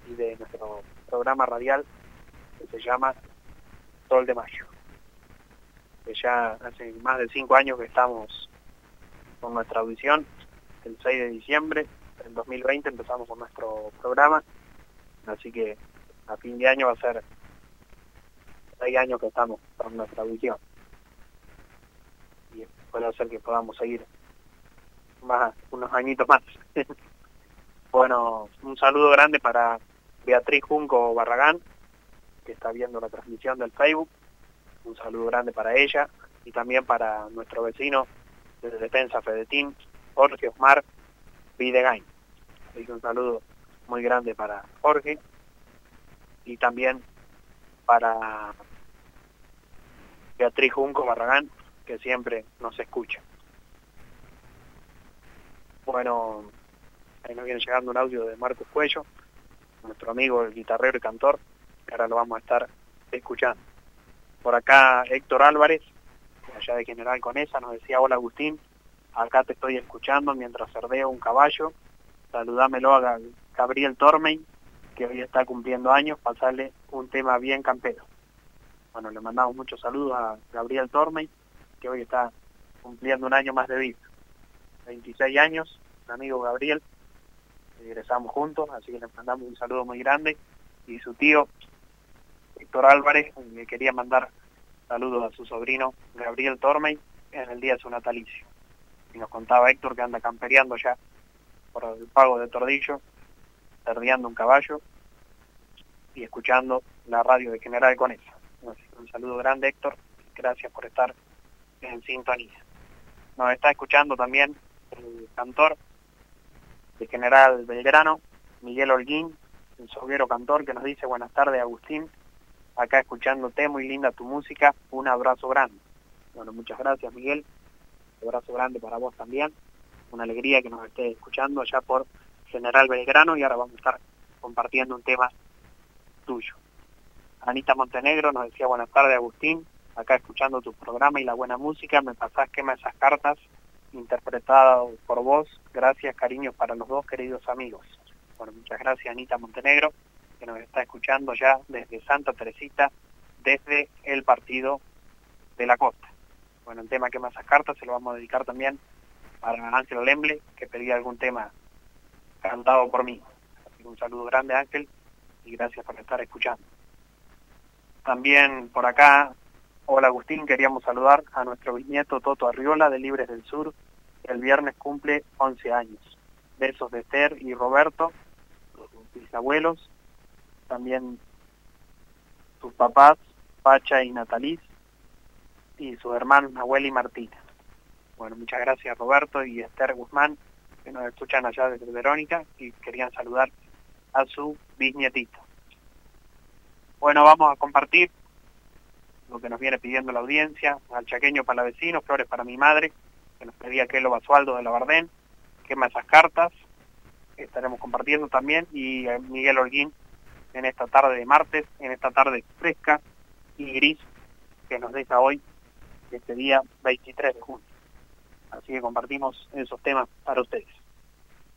y de nuestro programa radial que se llama Sol de Mayo, que ya hace más de 5 años que estamos con nuestra audición. El 6 de diciembre del 2020 empezamos con nuestro programa, así que a fin de año va a ser 6 años que estamos con nuestra audición, y puede ser que podamos seguir unos añitos más. Bueno, un saludo grande para Beatriz Junco Barragán, que está viendo la transmisión del Facebook. Un saludo grande para ella y también para nuestro vecino de Defensa Fedetín, Jorge Osmar Videgain. Así que un saludo muy grande para Jorge y también para Beatriz Junco Barragán, que siempre nos escucha. Bueno, ahí nos viene llegando un audio de Marcos Cuello, nuestro amigo el guitarrero y cantor, que ahora lo vamos a estar escuchando. Por acá Héctor Álvarez, allá de General Conesa, nos decía: hola Agustín, acá te estoy escuchando mientras cerdeo un caballo, saludámelo a Gabriel Tormey, que hoy está cumpliendo años, pasarle un tema bien campero. Bueno, le mandamos muchos saludos a Gabriel Tormey, que hoy está cumpliendo un año más de vida. 26 años, un amigo Gabriel, egresamos juntos, así que le mandamos un saludo muy grande. Y su tío, Héctor Álvarez, le quería mandar saludos a su sobrino Gabriel Tormey en el día de su natalicio. Y nos contaba Héctor que anda campereando ya por el pago de Tordillo, cerdeando un caballo y escuchando la radio de General Conesa. Así que un saludo grande, Héctor, gracias por estar en sintonía. Nos está escuchando también el cantor de General Belgrano, Miguel Holguín, el soguero cantor, que nos dice: buenas tardes Agustín, acá escuchándote, muy linda tu música, un abrazo grande. Bueno, muchas gracias Miguel, un abrazo grande para vos también, una alegría que nos estés escuchando allá por General Belgrano, y ahora vamos a estar compartiendo un tema tuyo. Anita Montenegro nos decía: buenas tardes Agustín, acá escuchando tu programa y la buena música, me pasás quema esas cartas, interpretado por vos, gracias, cariños para los dos queridos amigos. Bueno, muchas gracias Anita Montenegro, que nos está escuchando ya desde Santa Teresita, desde el partido de la costa. Bueno, el tema quema esas cartas se lo vamos a dedicar también para Ángel Lemble, que pedía algún tema cantado por mí. Así que un saludo grande Ángel y gracias por estar escuchando. También por acá, hola Agustín, queríamos saludar a nuestro bisnieto Toto Arriola de Libres del Sur, que el viernes cumple 11 años. Besos de Esther y Roberto, los bisabuelos, también sus papás, Pacha y Nataliz, y sus hermanos Nahuel y Martina. Bueno, muchas gracias Roberto y Esther Guzmán, que nos escuchan allá desde Verónica y querían saludar a su bisnietito. Bueno, vamos a compartir lo que nos viene pidiendo la audiencia: al chaqueño palavecino, flores para mi madre, que nos pedía Kelo Basualdo de la Bardén, quema esas cartas, que estaremos compartiendo también, y Miguel Holguín en esta tarde de martes, en esta tarde fresca y gris que nos deja hoy, este día 23 de junio. Así que compartimos esos temas para ustedes.